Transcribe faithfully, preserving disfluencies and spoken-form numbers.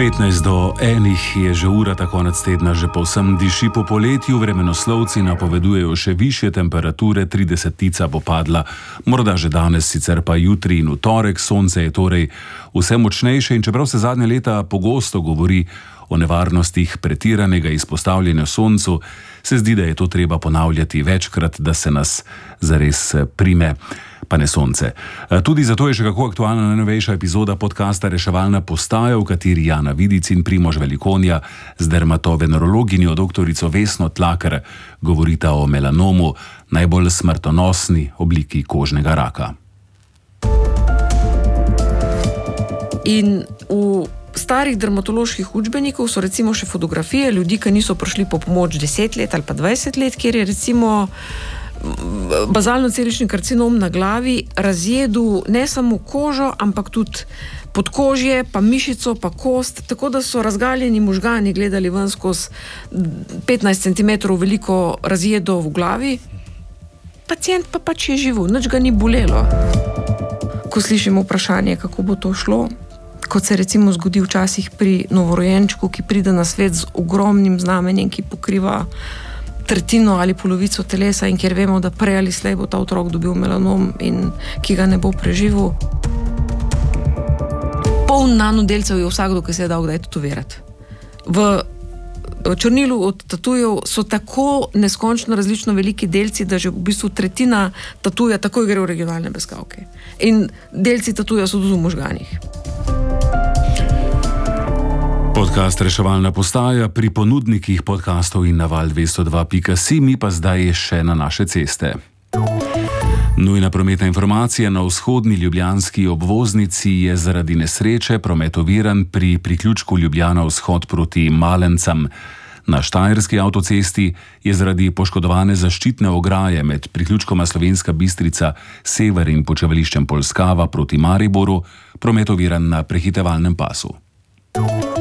petnajst do enih je že ura, ta konec tedna že povsem diši po poletju, vremenoslovci napovedujejo še višje temperature, tridesetica bo padla, morda že danes, sicer pa jutri in v torek. Sonce je torej vse močnejše in čeprav se zadnje leta pogosto govori o nevarnostih pretiranega izpostavljanja soncu, se zdi, da je to treba ponavljati večkrat, da se nas zares prime, pa ne sonce. Tudi zato je še kako aktualna najnovejša epizoda podcasta Reševalna postaja, v kateri Jana Vidic in Primož Velikonja z dermatovenerologinjo doktorico Vesno Tlaker govorita o melanomu, najbolj smrtonosni obliki kožnega raka. In v starih dermatoloških učbenikov so recimo še fotografije ljudi, ki niso prišli po pomoč deset let ali pa dvajset let, kjer je recimo bazalno-celični karcinom na glavi razjedel ne samo kožo, ampak tudi podkožje, pa mišico, pa kost, tako da so razgaljeni možgani gledali ven skozi petnajst centimetrov veliko razjedo v glavi. Pacient pa pač je živel, nič ga ni bolelo. Ko slišimo vprašanje, kako bo to šlo, kot se recimo zgodi včasih pri novorojenčku, ki pride na svet z ogromnim znamenjem, ki pokriva tretjino ali polovico telesa in kjer vemo, da prej ali slej bo ta otrok dobil melanom in ki ga ne bo preživel. Poln nanodelcev je vsakdo, ki se je dal kdaj tetovirati. V črnilu od tatujev so tako neskončno različno veliki delci, da že v bistvu tretjina tatuja takoj gre v regionalne bezkavke. In delci tatuja so tudi v možganih. Podcast Reševalna postaja pri ponudnikih podcastov in na val dvesto dva pika si, mi pa zdaj še na naše ceste. Nujna prometna informacija: na vzhodni ljubljanski obvoznici je zaradi nesreče promet oviran pri priključku Ljubljana vzhod proti Malencem. Na Štajerski avtocesti je zaradi poškodovane zaščitne ograje med priključkoma Slovenska Bistrica sever in počevališčem Polskava proti Mariboru promet oviran na prehitevalnem pasu.